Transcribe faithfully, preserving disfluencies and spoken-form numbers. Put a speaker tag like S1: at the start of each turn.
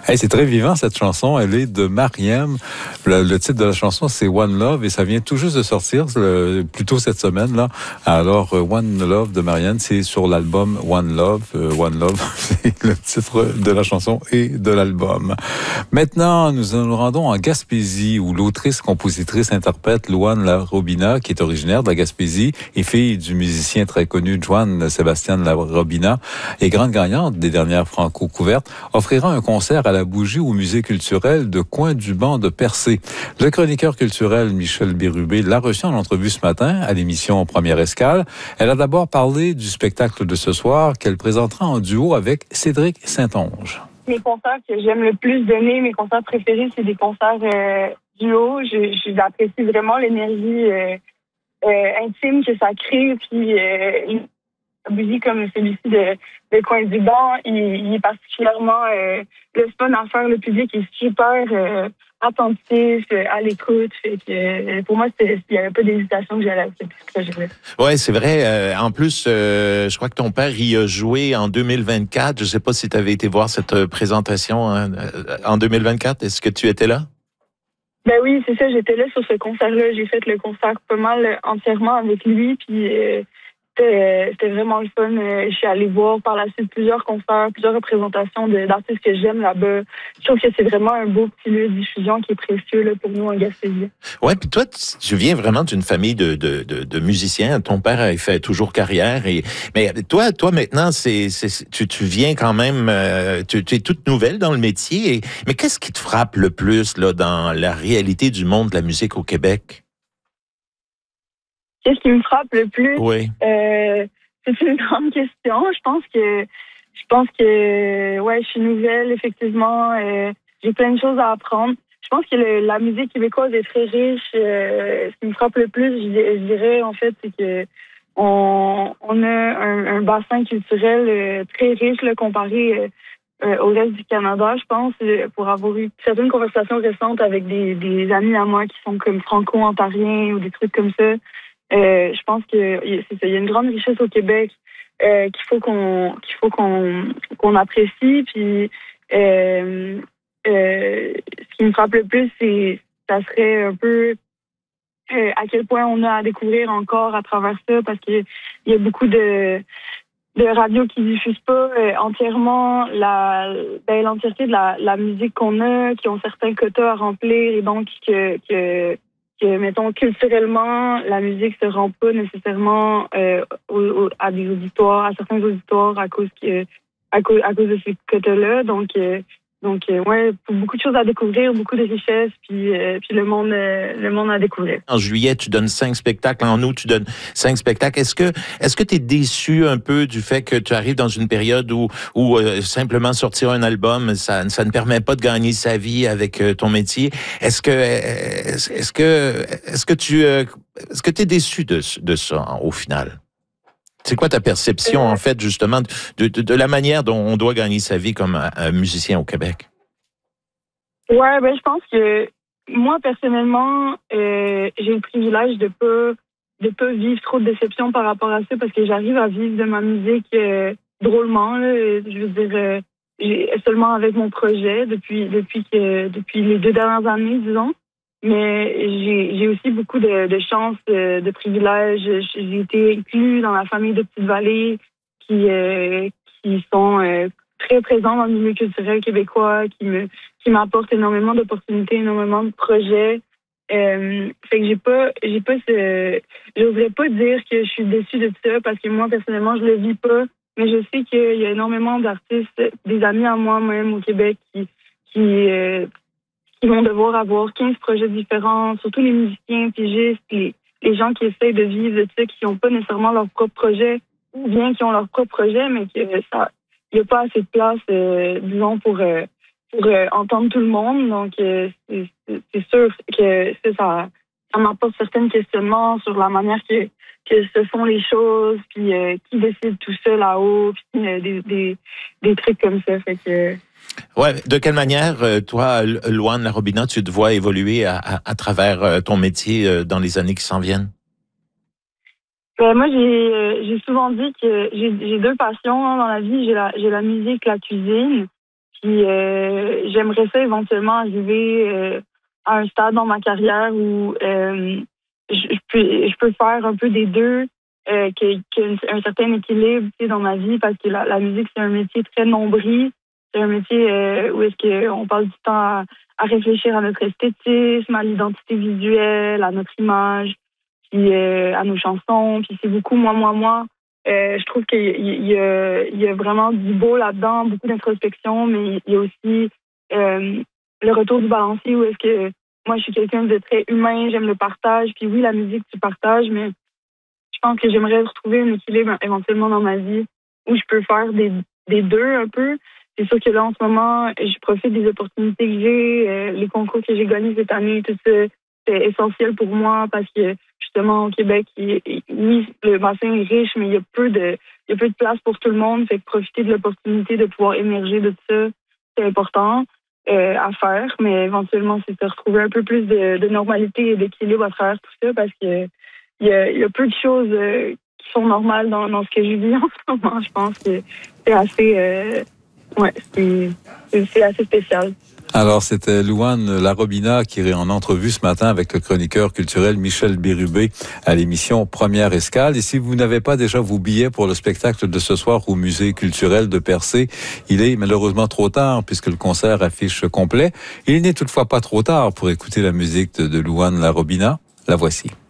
S1: Hey, c'est très vivant cette chanson. Elle est de Mariam. Le, le titre de la chanson, c'est One Love et ça vient tout juste de sortir, le, plus tôt cette semaine là. Alors One Love de Mariam, c'est sur l'album One Love. Euh, One Love, c'est le titre de la chanson et de l'album. Maintenant, nous nous rendons en Gaspésie où l'autrice, compositrice, interprète Louane Larobina, qui est originaire de la Gaspésie et fille du musicien très connu Juan Sébastien Larobina et grande gagnante des dernières Franco couvertes, offrira un concert à la Bougie au musée culturel de Coin-du-Banc de Percé. Le chroniqueur culturel Michel Bérubé l'a reçu en entrevue ce matin à l'émission Première Escale. Elle a d'abord parlé du spectacle de ce soir qu'elle présentera en duo avec Cédric Saint-Onge.
S2: Mes concerts que j'aime le plus donner, mes concerts préférés, c'est des concerts euh, duo. Je, j'apprécie vraiment l'énergie euh, euh, intime que ça crée, puis euh, Bougie comme celui-ci de, de Coin-du-Banc, il, il est particulièrement euh, le fun à faire. Le public est super euh, attentif, euh, à l'écoute. Fait que, euh, pour moi, il n'y avait pas d'hésitation que j'allais à ce projet-là.
S3: Oui, c'est vrai. Euh, en plus, euh, je crois que ton père y a joué en deux mille vingt-quatre. Je ne sais pas si tu avais été voir cette présentation hein, en deux mille vingt-quatre. Est-ce que tu étais là?
S2: Ben oui, c'est ça. J'étais là sur ce concert-là. J'ai fait le concert pas mal entièrement avec lui. Puis euh, C'était, c'était vraiment le fun. Je suis allée voir par la suite plusieurs concerts, plusieurs représentations de, d'artistes que j'aime là-bas. Je trouve que c'est vraiment un beau petit lieu de diffusion qui est précieux là, pour nous en Gaspésie.
S3: Ouais, puis toi, tu viens vraiment d'une famille de, de, de, de musiciens. Ton père a fait toujours carrière. Et, mais toi, toi maintenant, c'est, c'est, tu, tu viens quand même, euh, tu, tu es toute nouvelle dans le métier. Et, mais qu'est-ce qui te frappe le plus là, dans la réalité du monde de la musique au Québec?
S2: Qu'est-ce qui me frappe le plus?
S3: Oui.
S2: Euh, c'est une grande question. Je pense que, je pense que, ouais, je suis nouvelle, effectivement. Euh, j'ai plein de choses à apprendre. Je pense que le, la musique québécoise est très riche. Euh, ce qui me frappe le plus, je, je dirais, en fait, c'est que on, on a un, un bassin culturel euh, très riche, là, comparé euh, au reste du Canada, je pense, pour avoir eu certaines conversations récentes avec des, des amis à moi qui sont comme franco-ontariens ou des trucs comme ça. Euh, je pense que c'est ça, il y a une grande richesse au Québec euh, qu'il faut qu'on qu'il faut qu'on qu'on apprécie. Puis euh, euh, ce qui me frappe le plus, c'est ça serait un peu euh, à quel point on a à découvrir encore à travers ça, parce que il y a beaucoup de de radios qui diffusent pas euh, entièrement la ben, l'entièreté de la, la musique qu'on a, qui ont certains quotas à remplir et donc que que que, mettons, culturellement, la musique se rend pas nécessairement euh, au, au, à des auditoires, à certains auditoires à cause que, à cause, à cause de ces quotas-là. Donc, euh, donc, euh, ouais, beaucoup de choses à découvrir, beaucoup de richesses, puis, euh, puis le monde, euh, le monde à découvrir.
S3: En juillet, tu donnes cinq spectacles. En août, tu donnes cinq spectacles. Est-ce que, est-ce que tu es déçu un peu du fait que tu arrives dans une période où, où euh, simplement sortir un album, ça, ça ne permet pas de gagner sa vie avec euh, ton métier? Est-ce que, est-ce, est-ce que, est-ce que tu, euh, est-ce que tu es déçu de, de ça au final? C'est quoi ta perception, en fait, justement, de, de, de la manière dont on doit gagner sa vie comme un, un musicien au Québec?
S2: Ouais, ben, je pense que moi, personnellement, euh, j'ai le privilège de pas, de pas vivre trop de déception par rapport à ça parce que j'arrive à vivre de ma musique euh, drôlement, là. Je veux dire, euh, j'ai, seulement avec mon projet depuis, depuis que, depuis les deux dernières années, disons. Mais j'ai, j'ai aussi beaucoup de, de chance, de, de privilèges. J'ai été inclus dans la famille de Petite-Vallée qui, euh, qui sont euh, très présents dans le milieu culturel québécois, qui me qui m'apportent énormément d'opportunités, énormément de projets. Euh, fait que j'ai pas, j'ai pas ce, j'oserais pas dire que je suis déçue de ça parce que moi personnellement je le vis pas, mais je sais qu'il y a énormément d'artistes, des amis à moi même au Québec qui qui euh, qui vont devoir avoir quinze projets différents, surtout les musiciens, pigistes, les, les gens qui essayent de vivre de ça, qui n'ont pas nécessairement leur propre projet, ou bien qui ont leur propre projet, mais que ça, il n'y a pas assez de place, euh, disons, pour, euh, pour euh, entendre tout le monde. Donc, euh, c'est, c'est sûr que ça, ça, ça m'apporte certains questionnements sur la manière que, que se font les choses, puis euh, qui décide tout ça là-haut, puis euh, des, des, des trucs comme ça. Fait que...
S3: Ouais, de quelle manière, toi, Louane Larobina, tu te vois évoluer à, à, à travers ton métier dans les années qui s'en viennent?
S2: Euh, moi, j'ai, euh, j'ai souvent dit que j'ai, j'ai deux passions hein, dans la vie. J'ai la, j'ai la musique, la cuisine. Puis euh, j'aimerais ça éventuellement arriver euh, à un stade dans ma carrière où euh, je, je peux je peux faire un peu des deux, euh, qu'il y ait un certain équilibre, tu sais, dans ma vie, parce que la, la musique, c'est un métier très nombril. C'est un métier euh, où est-ce qu'on passe du temps à, à réfléchir à notre esthétisme, à l'identité visuelle, à notre image, puis euh, à nos chansons. Puis c'est beaucoup moi, moi, moi. Euh, je trouve qu'il y, y, y, a, il y a vraiment du beau là-dedans, beaucoup d'introspection, mais il y a aussi euh, le retour du balancier où est-ce que moi, je suis quelqu'un de très humain, j'aime le partage. Puis oui, la musique, tu partages, mais je pense que j'aimerais retrouver un équilibre éventuellement dans ma vie où je peux faire des, des deux un peu. C'est sûr que là, en ce moment, je profite des opportunités que j'ai, euh, les concours que j'ai gagnés cette année, tout ça, c'est essentiel pour moi parce que, justement, au Québec, il, il, oui, le bassin est riche, mais il y a peu de, il y a peu de place pour tout le monde. Fait que profiter de l'opportunité de pouvoir émerger de tout ça, c'est important euh, à faire. Mais éventuellement, c'est de retrouver un peu plus de, de normalité et d'équilibre à travers tout ça parce que il y a, il y a peu de choses euh, qui sont normales dans, dans ce que je vis en ce moment. Je pense que c'est assez... Euh, Ouais, c'est, c'est assez spécial.
S1: Alors, c'était Louane Larobina qui est en entrevue ce matin avec le chroniqueur culturel Michel Bérubé à l'émission Première Escale. Et si vous n'avez pas déjà vos billets pour le spectacle de ce soir au Musée culturel de Percé, il est malheureusement trop tard puisque le concert affiche complet. Il n'est toutefois pas trop tard pour écouter la musique de, de Louane Larobina. La voici.